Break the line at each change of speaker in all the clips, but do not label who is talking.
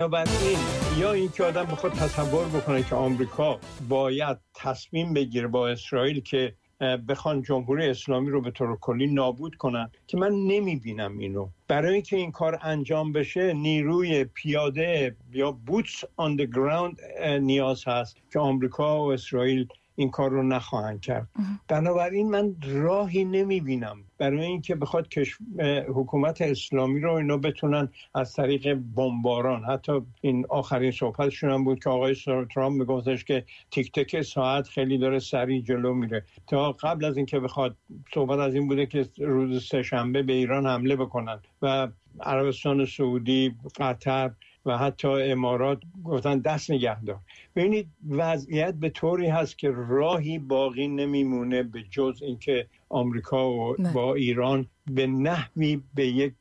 بنابراین یا اینکه آدم بخواد تصور بکنه که آمریکا باید تصمیم بگیره با اسرائیل که بخوان جمهوری اسلامی رو به طور کلی نابود کنن، که من نمیبینم اینو. برای اینکه این کار انجام بشه نیروی پیاده یا بوتس آن دی گراوند نیاز هست که آمریکا و اسرائیل این کار رو نخواهند کرد. بنابراین من راهی نمیبینم برای اینکه بخواد حکومت اسلامی رو اینا بتونن از طریق بمباران، حتی این آخرین صحبتشون هم بود که آقای ترامپ میگفتش که تیک تک ساعت خیلی داره سریع جلو میره. تا قبل از اینکه بخواد، صحبت از این بوده که روز سه‌شنبه به ایران حمله بکنن و عربستان سعودی، قطر و حتی امارات گفتن دست نگه دار. ببینید وضعیت به طوری هست که راهی باقی نمیمونه به جز اینکه آمریکا و با ایران به نحوی به یک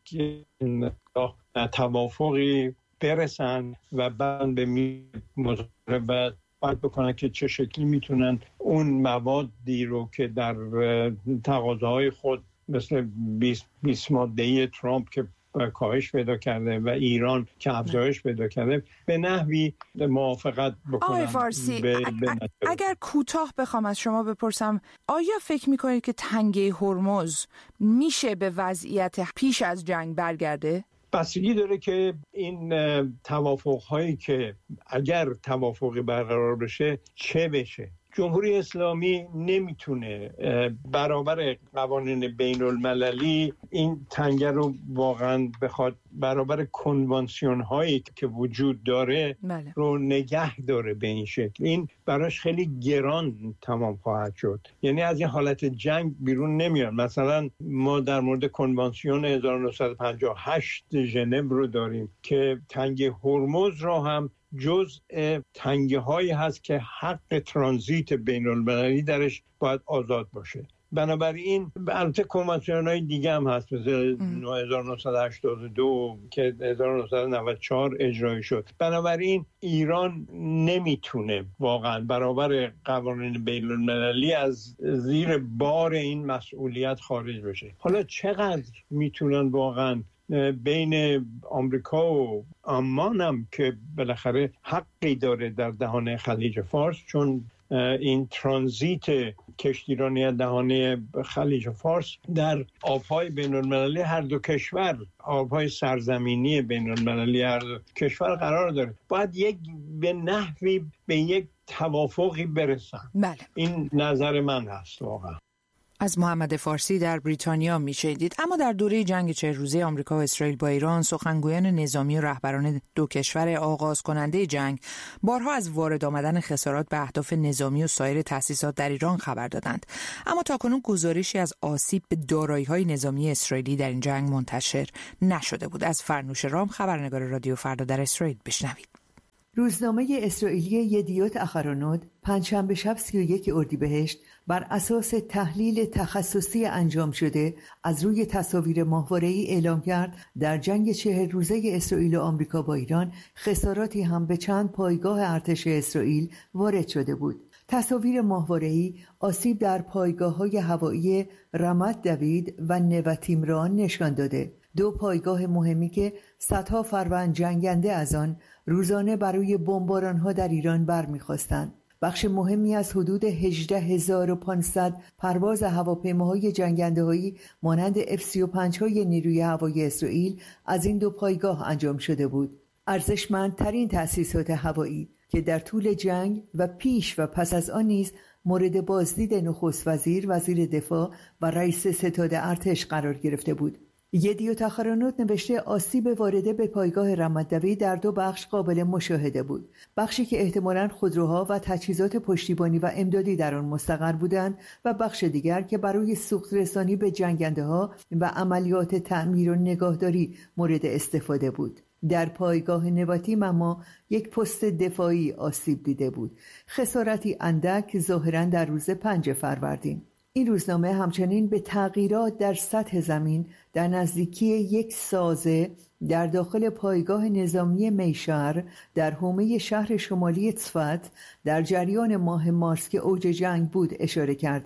توافقی برسن و بعد به مذاکره باید بکنن که چه شکلی میتونن اون موادی رو که در تقاضاهای خود مثل 20 ماده‌ای ترامپ که کاهش پیدا کرده و ایران که افزایش پیدا کرده به نحوی موافقت بکنن.
آقای فارسی، اگر کوتاه بخوام از شما بپرسم، آیا فکر میکنید که تنگه هرمز میشه به وضعیت پیش از جنگ برگرده؟
بستگی داره که این توافق‌هایی که اگر توافقی برقرار بشه چه بشه. جمهوری اسلامی نمیتونه برابر قوانین بین المللی این تنگه رو واقعا بخواد برابر کنوانسیون هایی که وجود داره رو نگه داره به این شکل. این براش خیلی گران تمام خواهد شد، یعنی از این حالت جنگ بیرون نمیاد. مثلا ما در مورد کنوانسیون 1958 ژنو رو داریم که تنگه هرمز را هم جزء تنگه هایی هست که حق ترانزیت بین المللی درش باید آزاد باشه. بنابراین البته کنوانسیون های دیگه هم هست، مثل 1982 که 1994 اجرایی شد. بنابراین ایران نمیتونه واقعا برابر قوانین بین المللی از زیر بار این مسئولیت خارج بشه. حالا چقدر میتونن واقعا بین آمریکا و عمان هم که بالاخره حقی داره در دهانه خلیج فارس، چون این ترانزیت کشتیرانی دهانه خلیج فارس در آبهای بین المللی هر دو کشور، آبهای سرزمینی بین المللی هر دو کشور قرار داره، باید به نحوی به یک توافقی برسن.
بله.
این نظر من هست واقعا.
از محمد فارسی در بریتانیا میشنیدید. اما در دوره جنگ 40 روزه آمریکا و اسرائیل با ایران، سخنگویان نظامی و رهبران دو کشور آغاز کننده جنگ بارها از وارد آمدن خسارات به اهداف نظامی و سایر تأسیسات در ایران خبر دادند. اما تاکنون گزارشی از آسیب به دارایی‌های نظامی اسرائیلی در این جنگ منتشر نشده بود. از فرنوش رام، خبرنگار رادیو فردا در اسرائیل، بشنوید.
روزنامه اسرائیلی یدیوت اخرونوت پنجشنبه شب 31 اردیبهشت بر اساس تحلیل تخصصی انجام شده از روی تصاویر ماهواره‌ای اعلام کرد در جنگ 40 روزه اسرائیل و آمریکا با ایران خساراتی هم به چند پایگاه ارتش اسرائیل وارد شده بود. تصاویر ماهواره‌ای آسیب در پایگاه‌های هوایی رمت دوید و نوتیم را نشان داده. دو پایگاه مهمی که صدها فروند جنگنده از آن روزانه برای بمباران‌ها در ایران برمی‌خواستند. بخش مهمی از حدود 18500 پرواز هواپیماهای جنگنده‌هایی مانند F-35 های نیروی هوایی اسرائیل از این دو پایگاه انجام شده بود. ارزشمندترین تأسیسات هوایی که در طول جنگ و پیش و پس از آن نیز مورد بازدید نخست وزیر، وزیر دفاع و رئیس ستاد ارتش قرار گرفته بود. یدیوت اخرونوت نوشته آسیب وارده به پایگاه رمت دوید در دو بخش قابل مشاهده بود. بخشی که احتمالاً خودروها و تجهیزات پشتیبانی و امدادی در آن مستقر بودند و بخش دیگر که برای سوخت رسانی به جنگنده‌ها و عملیات تعمیر و نگهداری مورد استفاده بود. در پایگاه نواتیم اما یک پست دفاعی آسیب دیده بود. خسارتی اندک ظاهراً در روز 5 فروردین. این روزنامه همچنین به تغییرات در سطح زمین در نزدیکی یک سازه در داخل پایگاه نظامی میشهر در حومه شهر شمالی تصفت در جریان ماه مارس که اوج جنگ بود اشاره کرده.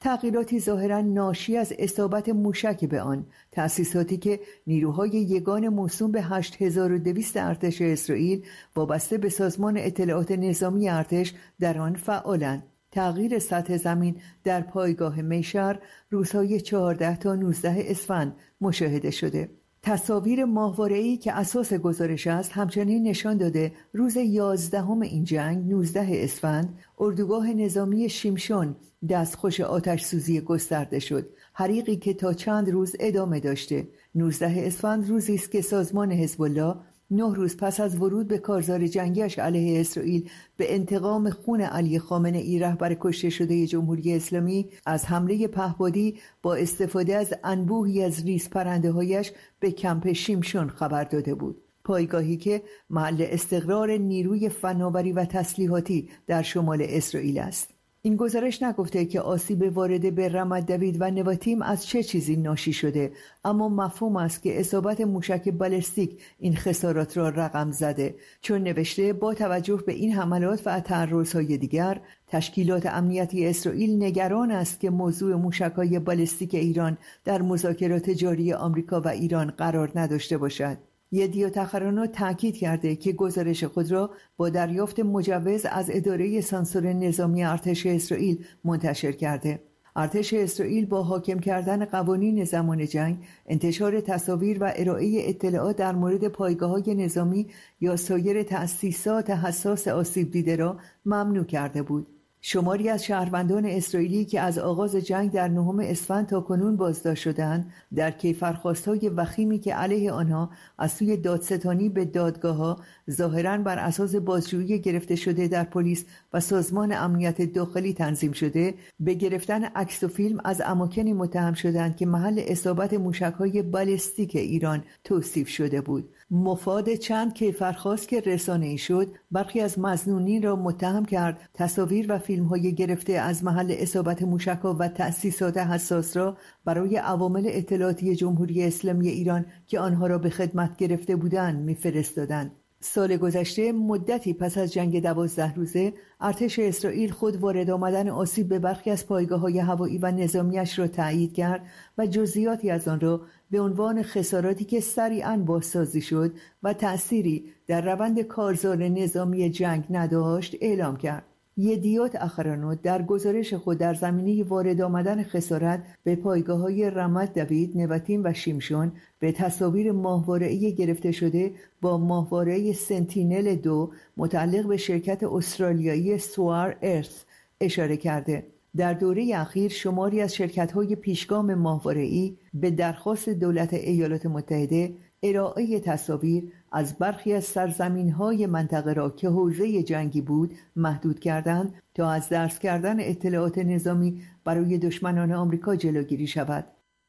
تغییراتی ظاهراً ناشی از اصابت موشک به آن. تأسیساتی که نیروهای یگان موسوم به 8200 ارتش اسرائیل وابسته به سازمان اطلاعات نظامی ارتش در آن فعالند. تغییر سطح زمین در پایگاه میشر روزهای 14 تا 19 اسفند مشاهده شده. تصاویر ماهواره‌ای که اساس گزارش است همچنین نشان داده روز 11 این جنگ 19 اسفند اردوگاه نظامی شیمشون دستخوش آتش سوزی گسترده شد، حریقی که تا چند روز ادامه داشته. 19 اسفند روزی است که سازمان حزب الله 9 روز پس از ورود به کارزار جنگیش علیه اسرائیل به انتقام خون علی خامنه‌ای رهبر کشته شده جمهوری اسلامی از حمله پهپادی با استفاده از انبوهی از ریز پرنده‌هایش به کمپ شیمشون خبر داده بود. پایگاهی که محل استقرار نیروی فناوری و تسلیحاتی در شمال اسرائیل است. این گزارش نگفته که آسیب وارد به رمت دوید و نواتیم از چه چیزی ناشی شده، اما مفهوم است که اصابت موشک بالستیک این خسارات را رقم زده، چون نوشته با توجه به این حملات و تعرض‌های دیگر تشکیلات امنیتی اسرائیل نگران است که موضوع موشک‌های بالستیک ایران در مذاکرات جاری آمریکا و ایران قرار نداشته باشد. یدیوت اخرانوت تاکید کرده که گزارش خود را با دریافت مجوز از اداره سانسور نظامی ارتش اسرائیل منتشر کرده. ارتش اسرائیل با حاکم کردن قوانین زمان جنگ، انتشار تصاویر و ارائه اطلاعات در مورد پایگاه‌های نظامی یا سایر تأسیسات حساس آسیب دیده را ممنوع کرده بود. شماری از شهروندان اسرائیلی که از آغاز جنگ در 9 اسفند تا کنون بازداشت شدند، در کیفرخواست‌های وخیمی که علیه آنها از سوی دادستانی به دادگاه‌ها ظاهراً بر اساس بازجویی گرفته شده در پلیس و سازمان امنیت داخلی تنظیم شده، به گرفتن عکس و فیلم از اماکنی متهم شدند که محل اصابت موشک‌های بالستیک ایران توصیف شده بود. مفاد چند کیفرخواست که رسانه‌ای شد، برخی از مظنونین را متهم کرد تصاویر و فیلم‌های گرفته از محل اصابت موشک‌ها و تأسیسات حساس را برای عوامل اطلاعاتی جمهوری اسلامی ایران که آنها را به خدمت گرفته بودند می‌فرستادند. سال گذشته مدتی پس از جنگ 12 روزه ارتش اسرائیل خود وارد آمدن آسیب به برخی از پایگاه‌های هوایی و نظامیش را تایید کرد و جزئیاتی از آن را به عنوان خساراتی که سریعاً بازسازی شد و تأثیری در روند کارزار نظامی جنگ نداشت اعلام کرد. یدیوت اخرانوت در گزارش خود در زمینه وارد آمدن خسارت به پایگاه‌های رمت دوید، نواتیم و شیمشون به تصاویر ماهواره‌ای گرفته شده با ماهواره سنتینل 2 متعلق به شرکت استرالیایی سوار ارث اشاره کرده. در دوره اخیر شماری از شرکت‌های پیشگام ماهواره‌ای به درخواست دولت ایالات متحده ارائه تصاویر از برخی از سرزمین‌های منطقه را که حوزه جنگی بود محدود کردند تا از درس کردن اطلاعات نظامی برای دشمنان آمریکا جلوگیری شود.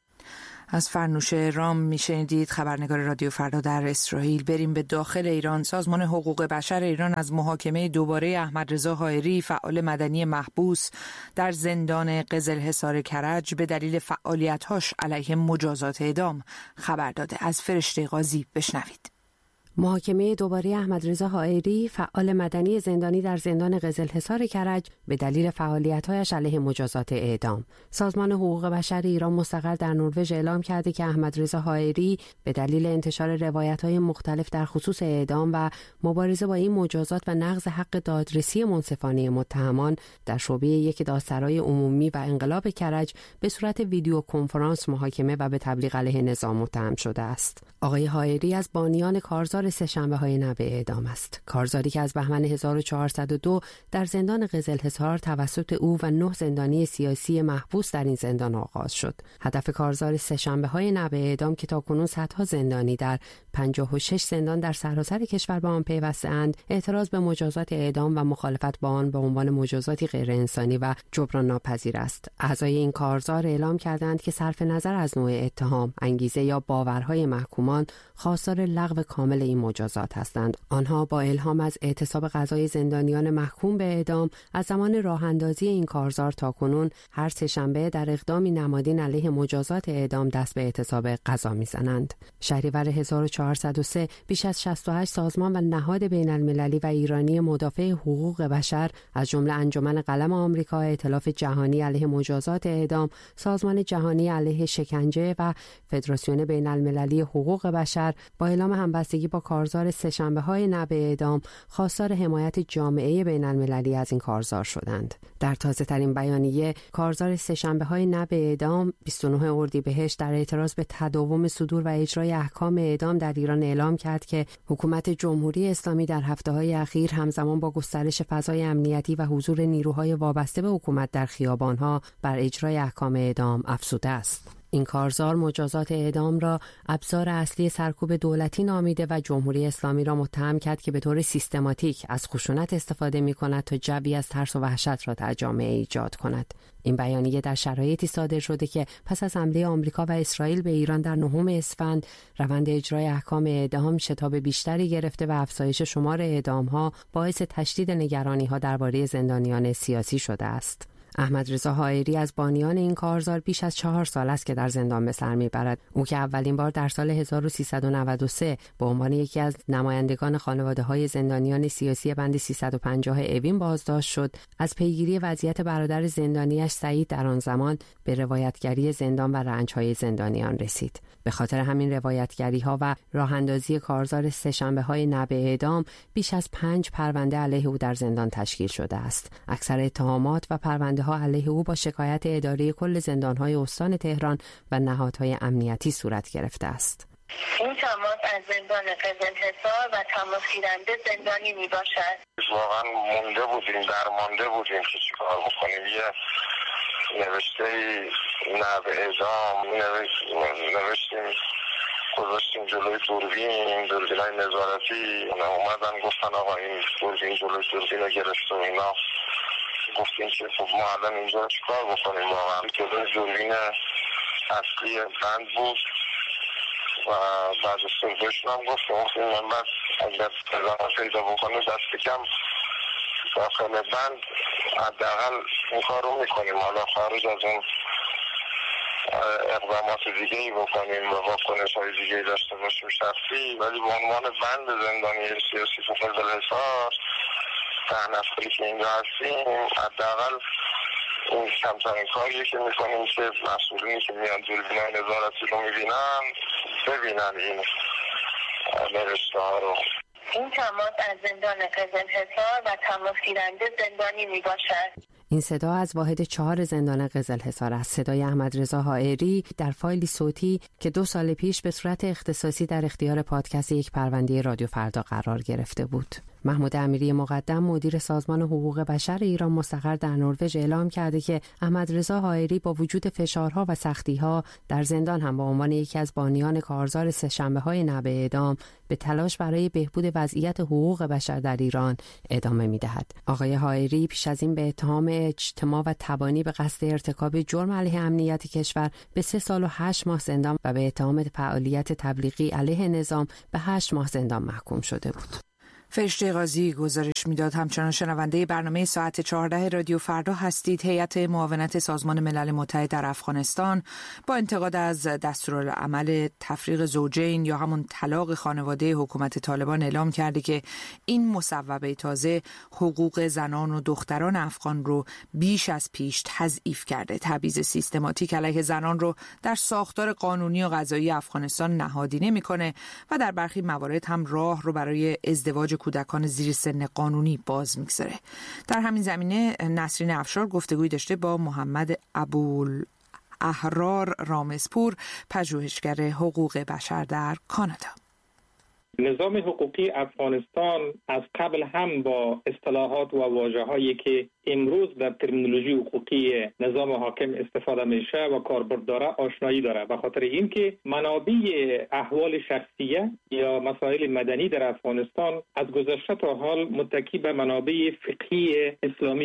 از فرنوشه رام میشنیدید، خبرنگار رادیو فردا در اسرائیل. بریم به داخل ایران. سازمان حقوق بشر ایران از محاکمه دوباره احمدرضا حائری، فعال مدنی محبوس در زندان قزلحصار کرج به دلیل فعالیت‌هاش علیه مجازات اعدام خبر داده. از فرشته قاضی بشنوید.
محاکمه دوباره احمدرضا حائری، فعال مدنی زندانی در زندان قزلحصار کرج به دلیل فعالیت‌هایش علیه مجازات اعدام. سازمان حقوق بشر ایران مستقر در نروژ اعلام کرده که احمدرضا حائری به دلیل انتشار روایت‌های مختلف در خصوص اعدام و مبارزه با این مجازات و نقض حق دادرسی منصفانه متهمان در شعبه یک دادسرای عمومی و انقلاب کرج به صورت ویدیو کنفرانس محاکمه و به تبلیغ علیه نظام متهم شده است. آقای حائری از بانیان کارزار سه‌شنبه‌های نو اعدام است. کارزاری که از بهمن 1402 در زندان قزلحصار توسط او و 9 زندانی سیاسی محبوس در این زندان آغاز شد. هدف کارزار سه‌شنبه‌های نو اعدام که تاکنون صدها زندانی در 56 زندان در سراسر کشور به آن پیوسته‌اند، اعتراض به مجازات اعدام و مخالفت با آن به عنوان مجازاتی غیر انسانی و جبران ناپذیر است. اعضای این کارزار اعلام کردند که صرف نظر از نوع اتهام، انگیزه یا باورهای محکومان، خواستار لغو کامل این مجازات هستند. آنها با الهام از اعتصاب قضای زندانیان محکوم به اعدام از زمان راه اندازی این کارزار تاکنون هر سه‌شنبه در اقدامی نمادین علیه مجازات اعدام دست به اعتصاب قضا می‌زنند. شهریور 1402 1403 بیش از 68 سازمان و نهاد بین المللی و ایرانی مدافع حقوق بشر از جمله انجمن قلم آمریکا، ائتلاف جهانی علیه مجازات اعدام، سازمان جهانی علیه شکنجه و فدراسیون بین المللی حقوق بشر با اعلام همبستگی با کارزار سه‌شنبه‌های نه به اعدام خواستار حمایت جامعه بین المللی از این کارزار شدند. در تازه‌ترین بیانیه کارزار سه‌شنبه‌های نه به اعدام 29 اردیبهشت در اعتراض به تداوم صدور و اجرای احکام اعدام در ایران اعلام کرد که حکومت جمهوری اسلامی در هفته‌های اخیر همزمان با گسترش فضای امنیتی و حضور نیروهای وابسته به حکومت در خیابان‌ها بر اجرای احکام اعدام افزوده است. این کارزار مجازات اعدام را ابزار اصلی سرکوب دولتی نامیده و جمهوری اسلامی را متهم کرد که به طور سیستماتیک از خشونت استفاده می‌کند تا جوی از ترس و وحشت را در جامعه ایجاد کند. این بیانیه در شرایطی صادر شده که پس از حمله آمریکا و اسرائیل به ایران در 9 اسفند روند اجرای احکام اعدام شتاب بیشتری گرفته و افزایش شمار اعدام‌ها باعث تشدید نگرانی‌ها درباره زندانیان سیاسی شده است. احمدرضا حائری از بانیان این کارزار بیش از 4 سال است که در زندان به سر میبرد. او که اولین بار در سال 1393 به عنوان یکی از نمایندگان خانواده‌های زندانیان سیاسی بند 350 اوین بازداشت شد، از پیگیری وضعیت برادر زندانیش سعید در آن زمان به روایتگری زندان و رنج‌های زندانیان رسید. به خاطر همین روایتگری‌ها و راه‌اندازی کارزار سه‌شنبه‌های نه به اعدام بیش از 5 پرونده علیه او در زندان تشکیل شده است. اکثر اتهامات و پرونده‌ها علیه او با شکایت اداره کل زندان‌های استان تهران و نهادهای امنیتی صورت گرفته است.
این تماس از زندان قزلحصار و تماس گیرنده زندانی میباشد.
واقعا مونده بودیم، درمانده بودیم که چیکار بکنیم. یه نوشته نه به اعدام نوشتیم، گذاشتیم جلوی دوربینای نظارتی، اومدن گفتن آقا این دوربین جلوی دوربین رو گرفت و اینا. گفتیم که خب ما الان اینجا چیکار بکنیم؟ واقعا جلوی دوربین اصلی بند بود و بعد از صبحشون هم گفتیم من بس اگر تظاهر پیدا بکنه دست کم داخل بند حداقل این کار رو میکنیم، حالا خارج از اون اقدامات دیگه ای بکنیم و واکنش های دیگه ای داشته باشیم شخصی، ولی به عنوان بند زندانی سیاسی تو قزلحصار 10 نفری که اینجا هستیم حداقل این کمترین کاریه که میکنیم که مسئولینی که میان دوربینای نظارتی رو میبینن ببینن این نوشته ها رو.
این تماس از زندان قزلحصار و تماس گیرنده زندانی میباشد.
این صدا از واحد 4 زندان قزلحصار است. صدای احمدرضا حائری در فایلی صوتی که 2 سال پیش به صورت اختصاصی در اختیار پادکست یک پرونده رادیو فردا قرار گرفته بود. محمود امیری مقدم مدیر سازمان حقوق بشر ایران مستقر در نروژ اعلام کرده که احمدرضا حائری با وجود فشارها و سختی‌ها در زندان هم با عنوان یکی از بانیان کارزار سه‌شنبه‌های نه به اعدام به تلاش برای بهبود وضعیت حقوق بشر در ایران ادامه می‌دهد. آقای حائری پیش از این به اتهام اجتماع و تبانی به قصد ارتکاب جرم علیه امنیت کشور به 3 سال و 8 ماه زندان و به اتهام فعالیت تبلیغی علیه نظام به 8 ماه زندان محکوم شده بود.
فرشته قاضی گزارش میداد. همچنان شنونده برنامه ساعت 14 رادیو فردا هستید. هیئت معاونت سازمان ملل متحد در افغانستان با انتقاد از دستورالعمل تفریق زوجین یا همون طلاق خانواده حکومت طالبان اعلام کرده که این مصوبه تازه حقوق زنان و دختران افغان رو بیش از پیش تضعیف کرده. تبعیض سیستماتیک علیه زنان رو در ساختار قانونی و قضایی افغانستان نهادینه میکنه و در برخی موارد هم راه رو برای ازدواج کودکان زیر سن قانونی باز میگذاره. در همین زمینه نسرین افشار گفتگوی داشته با محمد ابوالاحرار رامزپور، پژوهشگر حقوق بشر در کانادا.
نظام حقوقی افغانستان از قبل هم با اصطلاحات و واژه‌هایی که امروز در ترمینولوژی حقوقی نظام حاکم استفاده میشه و کاربرد داره آشنایی داره، به خاطر اینکه منابع احوال شخصیه یا مسائل مدنی در افغانستان از گذشته تا حال متکی به منابع فقهی اسلامی بوده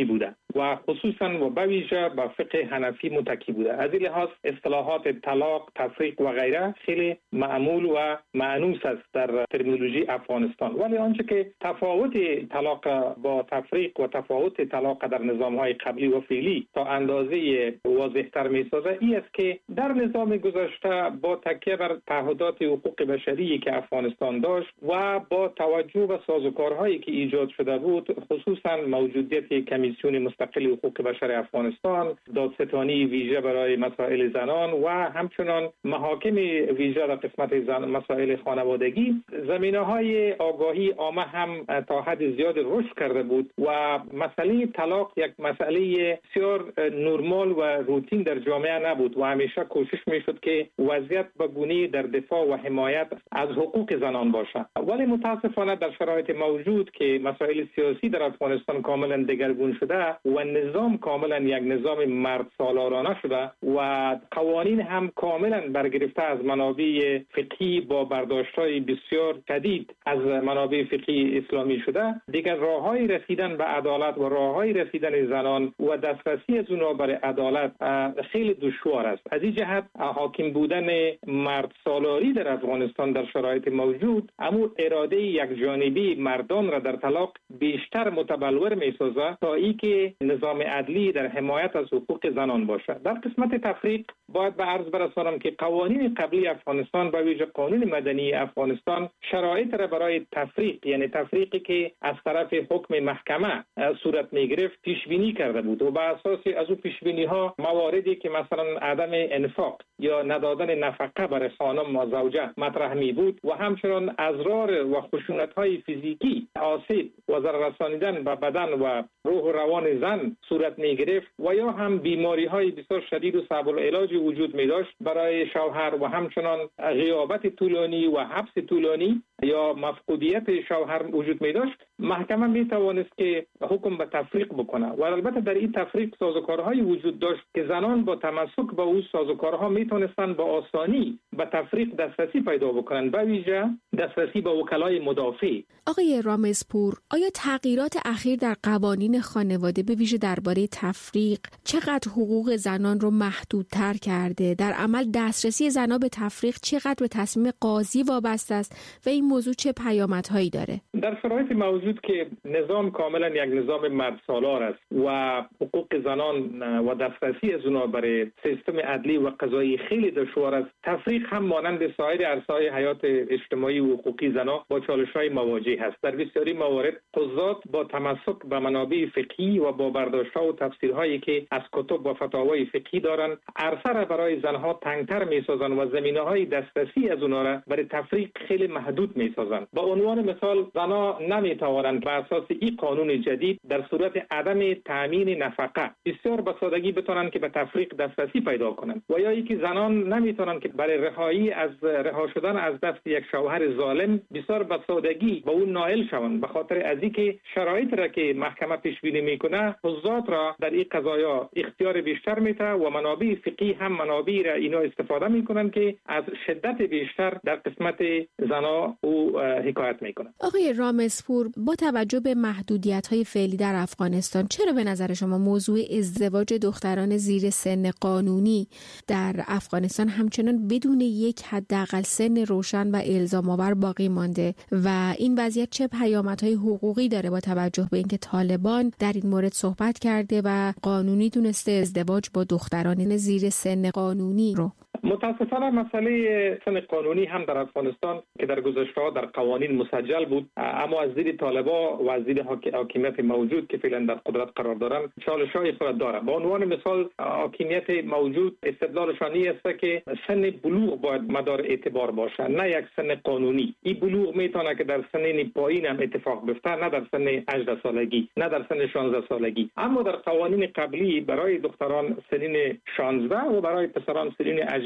و خصوصا و به ویژه به فقه حنفی متکی بوده. از این لحاظ اصطلاحات طلاق، تفریق و غیره خیلی معمول و مانوس است در ترمینولوژی افغانستان. ولی آنچه که تفاوت طلاق با تفریق و تفاوت طلاق در نظام‌های قبلی و فعلی تا اندازه واضح‌تر می‌سازه این است که در نظام گذشته با تکیه بر تعهدات حقوق بشری که افغانستان داشت و با توجه به سازوکارهایی که ایجاد شده بود، خصوصا موجودیت کمیسیون مستقل حقوق بشر افغانستان، دادستانی ویژه برای مسائل زنان و همچنان محاکم ویژه در قسمت مسائل خانوادگی، زمینه‌های آگاهی عامه هم تا حد زیاد رشد کرده بود و مسئله طلاق یک مسئله بسیار نرمال و روتین در جامعه نبود و همیشه کوشش میشد که وضعیت به گونه‌ای در دفاع و حمایت از حقوق زنان باشد. ولی متاسفانه در شرایط موجود که مسائل سیاسی در افغانستان کاملا دگرگون شده و نظام کاملا یک نظام مرد سالارانه شده و قوانین هم کاملا برگرفته از منابع فقهی با برداشت‌های بسیار شدید از منابع فقهی اسلامی شده، دیگر راه‌های رسیدن به عدالت و راه‌های رسیدن زنان و دسترسی از اونها برای عدالت خیلی دشوار است. از این جهت حاکم بودن مرد سالاری در افغانستان در شرایط موجود اما اراده یک جانبی مردان را در طلاق بیشتر متبلور می‌سازد تا اینکه نظام عدلی در حمایت از حقوق زنان باشد. در قسمت تفریق باید به عرض برسانم که قوانین قبلی افغانستان به ویژه قانون مدنی افغانستان شرایط را برای تفریق، یعنی تفریقی که از طرف حکم محکمه صورت می‌گرفت، پیش بینی کرده بود و بر اساس از او پیش بینی‌ها مواردی که مثلا عدم انفاق یا ندادن نفقه برای خانم و زوجه مطرح می بود و همچنان اضرار و خشونت‌های فیزیکی، آسیب و ضرر رسانیدن به بدن و روح و روان زن صورت می گرفت و یا هم بیماری‌های بسیار شدید و صعب العلاج وجود می داشت برای شوهر و همچنان غیابت طولانی و حبس طولانی یا مفقودیت شوهر وجود می داشت، محکمه می توانست که حکم به تفریق بکنه و البته در این تفریق سازوکارهایی وجود داشت که زنان با تمسک به اون سازوکارها می تونستن با آسانی به تفریق دسترسی پیدا بکنن، به ویژه دسترسی به وکلای مدافع.
آقای رامزپور، آیا تغییرات اخیر در قوانین خانواده به ویژه درباره تفریق چقدر حقوق زنان رو محدودتر کرده؟ در عمل دسترسی زنان به تفریق چقدر به تصمیم قاضی وابسته است و این موضوع چه پیامدهایی داره؟
در شرایط موجود که نظام کاملا یک نظام مرد سالار است و حقوق زنان و دسترسی از اونها برای سیستم عدلی و قضایی خیلی دشوار است، تفریق هم مانند سایر عرصه‌های حیات اجتماعی و حقوقی زنان با چالش‌های مواجه است. در بسیاری موارد قضات با تمسک به منابع فقهی و با برداشت‌ها و تفسیرهایی که از کتب و فتاوای فقهی دارند، عرصه را برای زنها تنگتر می‌سازند و زمینه‌های دسترسی از اونها را برای تفریق خیلی محدود می‌سازند. به عنوان مثال، زنها نمی‌توانند بر اساس این قانون جدید در صورت عدم تامین نفقه بسیار به سادگی بتونند که به تفریق دسترسی پیدا کنند و یا اینکه زنان نمی‌توانند که برای رهایی از رها شدن از دست یک شوهر ظالم بسیار به سادگی به اون نائل شوند، به خاطر از اینکه شرایط را که محکمه پیش بینی میکنه قضات را در این قضایا اختیار بیشتر میده و منابع فقهی هم منابع را اینا استفاده میکنن که از شدت بیشتر در قسمت زنا او حکایت میکنن.
آقای رامزپور، با توجه به محدودیت‌های فعلی در افغانستان، چرا به نظر شما موضوع ازدواج دختران زیر سن قانونی در افغانستان همچنان بدون یک حداقل سن روشن و الزام‌آور باقی مانده و این وضعیت چه پیامدهای حقوقی داره با توجه به اینکه طالبان در این مورد صحبت کرده و قانونی دونسته ازدواج با دختران زیر سن قانونی رو؟
متاسفانه مسئله سن قانونی هم در افغانستان که در گذشته در قوانین مسجل بود، اما از دید طالبا و از دید حاکمیت موجود که فعلا در قدرت قرار دارند چالش‌های خود دارد. به عنوان مثال، حاکمیت موجود استدلالشان است که سن بلوغ باید مدار اعتبار باشه، نه یک سن قانونی. این بلوغ میتونه که در سن پایین هم اتفاق بیفته، نه در سن 18 سالگی، نه در سن 16 سالگی. اما در قوانین قبلی برای دختران سنین 16 و برای پسران سنین 18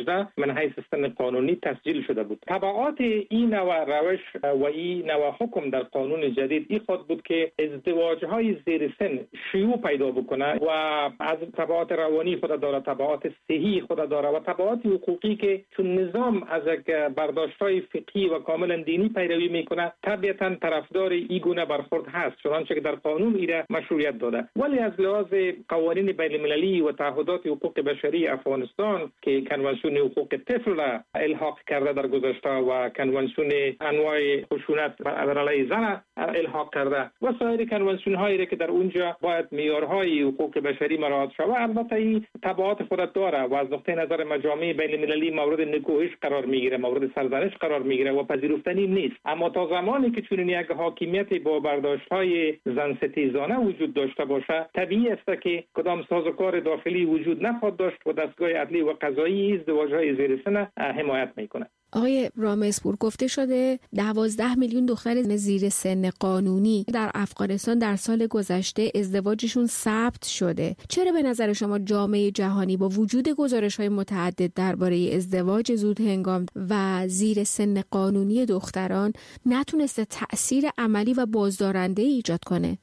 2018 من حیث سن قانونی تسجیل شده بود. تبعات این نوع روش و این نوع حکم در قانون جدید این خود بود که ازدواج‌های زیر سن شیوع پیدا بکنه و از تبعات روانی خود داره، تبعات صحی خود داره و تبعات حقوقی که چون نظام از یک برداشت‌های فقهی و کاملا دینی پیروی میکنه طبیعتاً طرفدار این گونه برخورد هست، چنانچه که در قانون ایره مشروعیت داده. ولی از لحاظ قوانین بین‌المللی و تعهدات حقوق بشری افغانستان که کنوانسیون حقوق طفل را الحاق کرده در گذشته و کنوانسیون انواع خشونت بر علیه زن الحاق کرده و سایر کنوانسیون هایی که در اونجا باید معیارهای حقوق بشری مراعات شود، البته این تبعات خودت داره و از نقطه نظر مجامع بین‌المللی مورد نکوهش قرار میگیره، مورد سرزنش قرار میگیره و پذیرفتنی نیست. اما تا زمانی که چنین یک حاکمیت با برداشت‌های زن ستیزانه وجود داشته باشه، طبیعی است که کدام سازوکار داخلی وجود نخواهد داشت و دستگاه عدلی و قضایی ازدواج‌های زیر سن حمایت میکنه.
آقای رامزپور، گفته شده 12 میلیون دختر زیر سن قانونی در افغانستان در سال گذشته ازدواجشون ثبت شده. چرا به نظر شما جامعه جهانی با وجود گزارش‌های متعدد درباره ازدواج زود هنگام و زیر سن قانونی دختران نتونسته تأثیر عملی و بازدارنده ایجاد کنه؟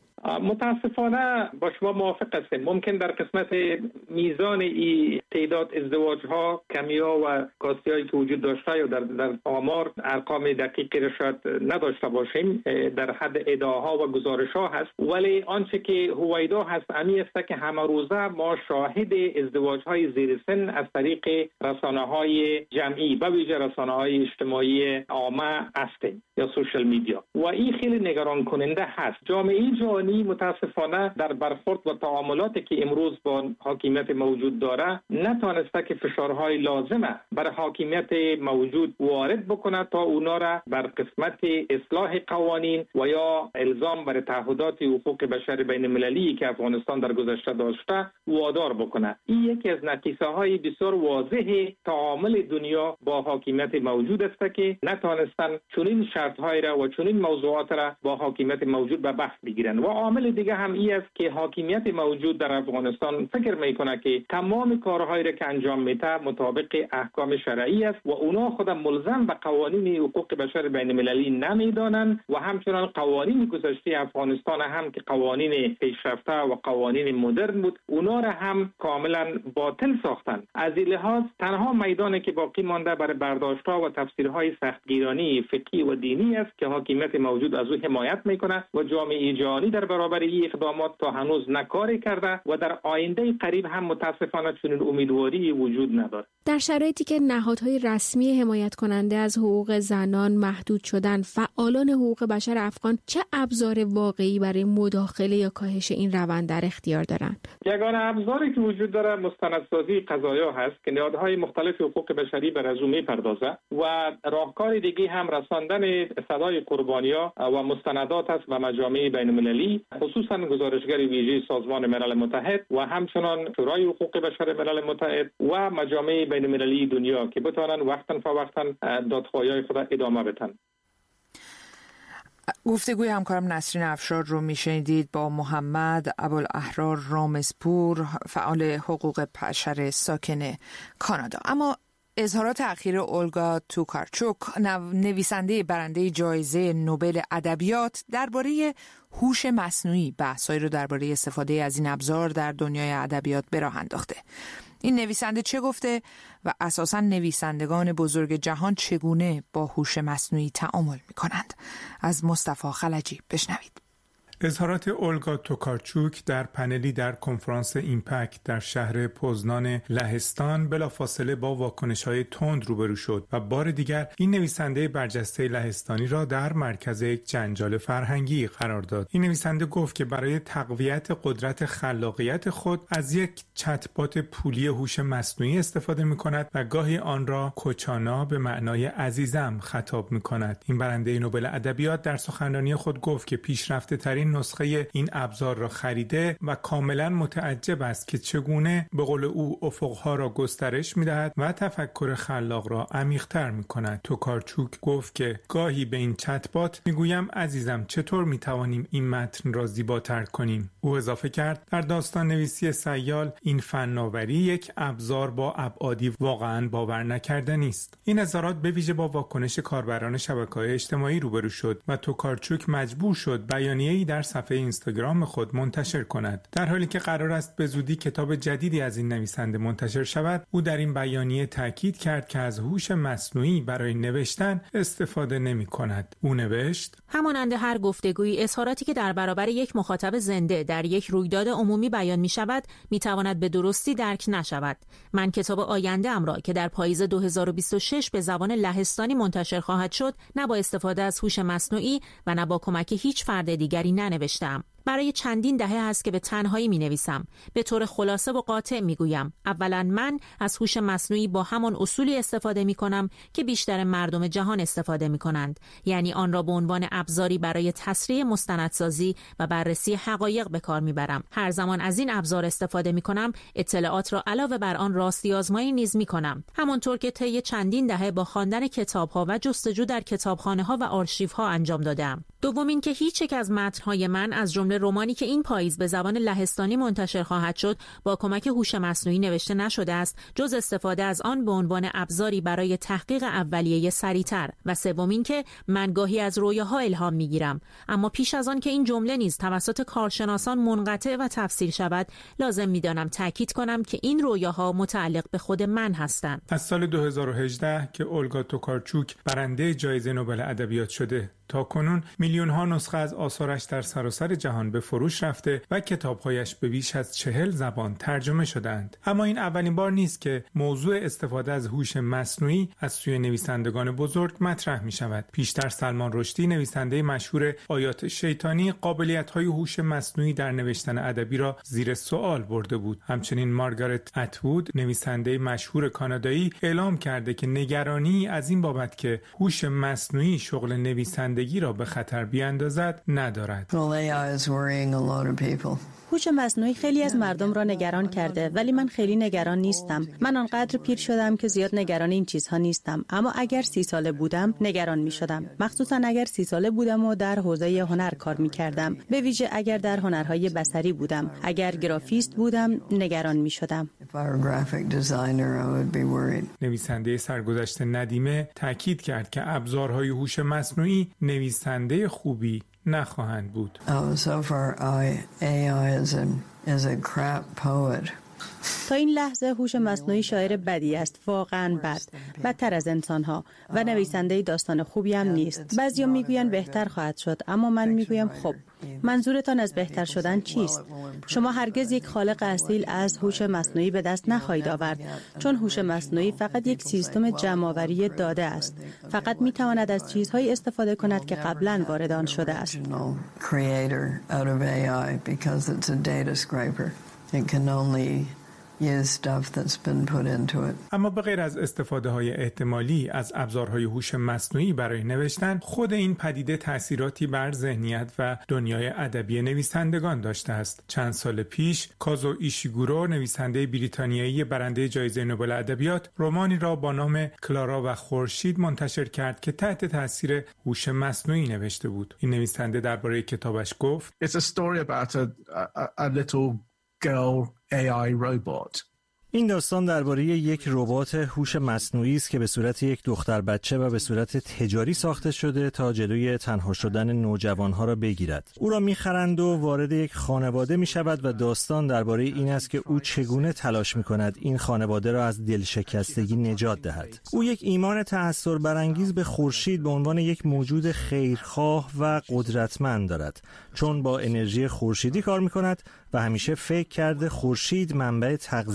متاسفانه با شما موافق هستیم. ممکن در قسمت میزان ای تعداد ازدواج ها کمی ها و کاستی هایی که وجود داشته یا در آمار ارقام دقیقی را شاید نداشته باشیم، در حد ادعاها و گزارش ها هست. ولی آنچه که هویدا هست امی است که همه روزه ما شاهد ازدواج های زیر سن از طریق رسانه های جمعی و ویژه رسانه های اجتماعی عامه هستیم یا سوشال میدیا و این خیلی نگران کننده هست. جامعه جهانی متاسفانه در برخورد و تعاملاتی که امروز با حاکمیت موجود داره نتوانسته که فشارهای لازمه برای حاکمیت موجود وارد بکنه تا اونا را بر قسمت اصلاح قوانین و یا الزام بر تعهدات حقوق بشر بین المللی که افغانستان در گذشته داشته وادار بکنه. این یکی از نقیصه های بسیار واضح تعامل دنیا با حاکمیت موجود است که نتوانستن چنین شرط های را و چنین موضوعات را با حاکمیت موجود به بحث بگیرن. و عامل دیگه هم این است که حاکمیت موجود در افغانستان فکر میکنه که تمام کارهایی را که انجام میده مطابق احکام شرعی است و اونا خودم ملزم به قوانین حقوق بشر بین المللی نمیدانند و همچنان قوانین گذشته افغانستان هم که قوانین پیشرفته و قوانین مدرن بود اونا را هم کاملا باطل ساختند. از این لحاظ تنها میدانی که باقی مانده برای برداشت‌ها و تفسیرهای سختگیرانه فقهی و دینی است که حاکمیت موجود از او حمایت میکنه و جامعه جهانی در برابر این اقدامات تا هنوز نکاری کرده و در آینده قریب هم متاسفانه چنین امیدواری وجود ندارد.
در شرایطی که نهادهای رسمی حمایت کننده از حقوق زنان محدود شدن، فعالان حقوق بشر افغان چه ابزار واقعی برای مداخله یا کاهش این روند در اختیار دارند؟
یگانه ابزاری که وجود داره مستندسازی قضایا هست که نهادهای مختلف حقوق بشری بر از او میپردازه و راهکار دیگه هم رساندن صدای قربانی‌ها و مستندات است و مجامع بین‌المللی، خصوصا گزارشگر ویژه سازمان ملل متحد و همچنان شورای حقوق بشر ملل متحد و مجامع بین‌المللی دنیا که بتوانند وقتاً فوقتاً دادخواهی‌های خود ادامه بدن.
گفتگوی همکارم نسرین افشار رو میشنیدید با محمد ابوالاحرار رامزپور، فعال حقوق بشر ساکن کانادا. اما اظهارات اخیر اولگا توکارچوک، نویسنده برنده جایزه نوبل ادبیات، درباره هوش مصنوعی بحثایی رو درباره استفاده از این ابزار در دنیای ادبیات به راه انداخته. این نویسنده چه گفته و اساساً نویسندگان بزرگ جهان چگونه با هوش مصنوعی تعامل می‌کنند؟ از مصطفی خلجی بشنوید.
اظهارات اولگا توکارچوک در پنلی در کنفرانس ایمپکت در شهر پوزنان لهستان بلافاصله با واکنش‌های تند روبرو شد و بار دیگر این نویسنده برجسته لهستانی را در مرکز یک جنجال فرهنگی قرار داد. این نویسنده گفت که برای تقویت قدرت خلاقیت خود از یک چت‌بات پولی هوش مصنوعی استفاده می‌کند و گاهی آن را کوچانا به معنای عزیزم خطاب می‌کند. این برنده نوبل ادبیات در سخنرانی خود گفت که پیشرفته‌ترین اولین نسخه این ابزار را خریده و کاملا متعجب است که چگونه به قول او افقها را گسترش می‌دهد و تفکر خلاق را عمیق‌تر می‌کند. توکارچوک گفت که گاهی به این چت‌بات میگویم عزیزم چطور می‌توانیم این متن را زیباتر کنیم. او اضافه کرد در داستان نویسی سیال این فناوری یک ابزار با ابعادی واقعاً باور نکردنی است. این اظهارات به ویژه با واکنش کاربران شبکه‌های اجتماعی روبرو شد و توکارچوک مجبور شد بیانیه‌ای در صفحه اینستاگرام خود منتشر کند. در حالی که قرار است به زودی کتاب جدیدی از این نویسنده منتشر شود، او در این بیانیه تاکید کرد که از هوش مصنوعی برای نوشتن استفاده نمی‌کند. او نوشت:
همانند هر گفتگویی، اظهاراتی که در برابر یک مخاطب زنده در یک رویداد عمومی بیان می‌شود، می‌تواند به درستی درک نشود. من کتاب آینده‌ام را که در پاییز 2026 به زبان لهستانی منتشر خواهد شد، نه با استفاده از هوش مصنوعی و نه با کمک هیچ فرد دیگری ننوشتم. برای چندین دهه است که به تنهایی می‌نویسم. به طور خلاصه و قاطع می‌گویم: اولا من از هوش مصنوعی با همان اصولی استفاده می‌کنم که بیشتر مردم جهان استفاده می‌کنند، یعنی آن را به عنوان ابزاری برای تسریع مستندسازی و بررسی حقایق به کار می‌برم. هر زمان از این ابزار استفاده می‌کنم، اطلاعات را علاوه بر آن راستی آزمایی نیز می‌کنم، همانطور که طی چندین دهه با خواندن کتاب‌ها و جستجو در کتابخانه‌ها و آرشیوها انجام دادم. دوم اینکه هیچ یک از متن‌های من از جمله رمانی که این پاییز به زبان لهستانی منتشر خواهد شد با کمک هوش مصنوعی نوشته نشده است، جز استفاده از آن به عنوان ابزاری برای تحقیق اولیه سریع‌تر. و سوم اینکه من گاهی از رویاها الهام می‌گیرم، اما پیش از آن که این جمله نیز توسط کارشناسان منقطع و تفسیر شود، لازم می‌دانم تاکید کنم که این رویاها متعلق به خود من هستند.
از سال 2018 که اولگا توکارچوک برنده جایزه نوبل ادبیات شده تا کنون میلیون‌ها نسخه از آثارش در سراسر جهان به فروش رفته و کتاب‌هایش به بیش از 40 زبان ترجمه شدند. اما این اولین بار نیست که موضوع استفاده از هوش مصنوعی از سوی نویسندگان بزرگ مطرح می‌شود. پیشتر سلمان رشدی، نویسنده مشهور آیات شیطانی، قابلیت‌های هوش مصنوعی در نوشتن ادبی را زیر سوال برده بود. همچنین مارگارت اتوود، نویسنده مشهور کانادایی، اعلام کرده که نگرانی از این بابت که هوش مصنوعی شغل نویسندگی را به خطر بیاندازد ندارد.
هوش مصنوعی خیلی از مردم را نگران کرده، ولی من خیلی نگران نیستم. من آنقدر پیر شدم که زیاد نگران این چیزها نیستم، اما اگر 30 ساله بودم نگران می شدم. مخصوصا اگر 30 ساله بودم و در حوزه هنر کار می کردم، به ویژه اگر در هنرهای بصری بودم. اگر گرافیست بودم نگران می شدم.
نویسنده سرگذشت ندیمه تاکید کرد که ابزارهای هوش مصنوعی نویسنده خوبی نخواهند بود.
تا این لحظه هوش مصنوعی شاعر بدی است، واقعاً بد، بدتر از انسان‌ها، و نویسنده داستان خوبی هم نیست. بعضیا میگوین بهتر خواهد شد، اما من میگویم خب منظورتان از بهتر شدن چیست؟ شما هرگز یک خالق اصیل از هوش مصنوعی به دست نخواهید آورد، چون هوش مصنوعی فقط یک سیستم جمع‌آوری داده است. فقط میتواند از چیزهایی استفاده کند که قبلاً وارد آن شده است.
اما به غیر از استفاده های احتمالی از ابزارهای هوش مصنوعی برای نوشتن، خود این پدیده تأثیراتی بر ذهنیت و دنیای ادبی نویسندگان داشته است. چند سال پیش کازو ایشیگورو، نویسنده بریتانیایی برنده جایزه نوبل ادبیات، رمانی را با نام کلارا و خورشید منتشر کرد که تحت تاثیر هوش مصنوعی نوشته بود. این نویسنده درباره کتابش گفت:
It's a story about a little girl AI robot.
این داستان درباره یک ربات هوش مصنوعی است که به صورت یک دختر بچه و به صورت تجاری ساخته شده تا جلوی تنها شدن نوجوانها را بگیرد. او را می‌خرند و وارد یک خانواده می‌شود و داستان درباره این است که او چگونه تلاش می‌کند این خانواده را از دلشکستگی نجات دهد. او یک ایمان تأثیر برانگیز به خورشید به عنوان یک موجود خیرخواه و قدرتمند دارد، چون با انرژی خورشیدی کار می‌کند و همیشه فکر کرده خورشید منبع تغذیه و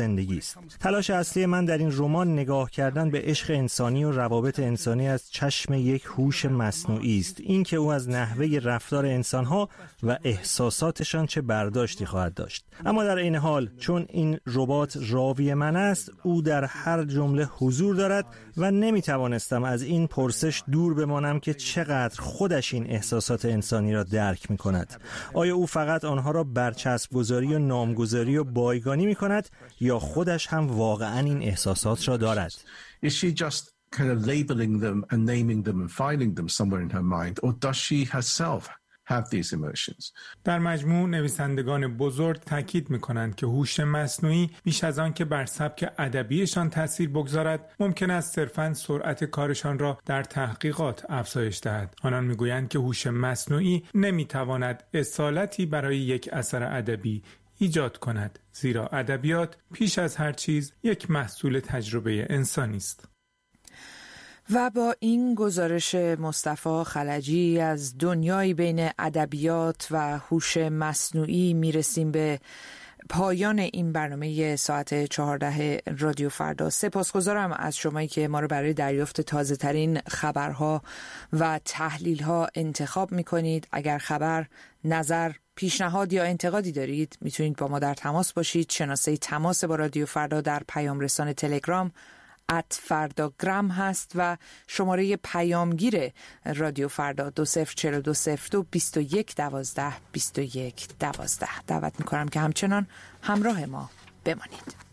زندگی است. تلاش اصلی من در این رمان نگاه کردن به عشق انسانی و روابط انسانی از چشم یک هوش مصنوعی است. این که او از نحوه رفتار انسان‌ها و احساساتشان چه برداشتی خواهد داشت. اما در این حال چون این ربات راوی من است، او در هر جمله حضور دارد و نمیتوانستم از این پرسش دور بمانم که چقدر خودش این احساسات انسانی را درک می‌کند. آیا او فقط آنها را برچسب گذاری و نامگذاری و بایگانی می‌کند یا خودش هم واقعاً این احساسات را دارد؟
Is she just kind of labeling them and naming them and filing them somewhere in her mind, or does she herself have these emotions?
در مجموع نویسندگان بزرگ تاکید می‌کنند که هوش مصنوعی بیش از آن که بر سبک ادبیشان تأثیر بگذارد، ممکن است صرفاً سرعت کارشان را در تحقیقات افزایش دهد. آنان می‌گویند که هوش مصنوعی نمی‌تواند اصالتی برای یک اثر ادبی ایجاد کند، زیرا ادبیات پیش از هر چیز یک محصول تجربه انسانی است.
و با این گزارش مصطفی خلجی از دنیای بین ادبیات و هوش مصنوعی میرسیم به پایان این برنامه ساعت 14 رادیو فردا. سپاسگزارم از شمایی که ما رو برای دریافت تازه ترین خبرها و تحلیل ها انتخاب میکنید. اگر خبر، نظر، پیشنهاد یا انتقادی دارید میتونید با ما در تماس باشید. شناسه تماس با رادیو فردا در پیام رسان تلگرام @فرداگرام هست و شماره پیامگیر رادیو فردا 204202 2112 2112. دعوت میکنم که همچنان همراه ما بمانید.